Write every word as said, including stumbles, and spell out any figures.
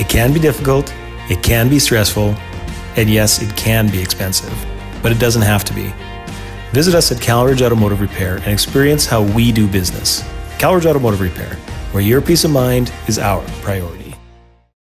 It can be difficult, it can be stressful, and yes, it can be expensive, but it doesn't have to be. Visit us at CalRidge Automotive Repair and experience how we do business. CalRidge Automotive Repair, where your peace of mind is our priority.